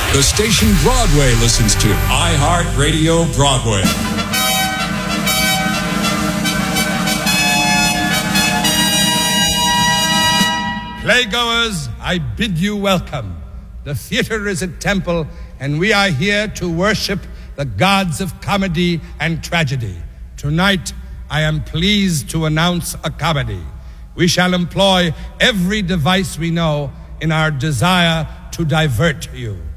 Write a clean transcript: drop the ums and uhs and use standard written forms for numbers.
The station Broadway listens to. iHeartRadio Broadway. Playgoers, I bid you welcome. The theater is a temple, and we are here to worship the gods of comedy and tragedy. Tonight, I am pleased to announce a comedy. We shall employ every device we know in our desire to divert you.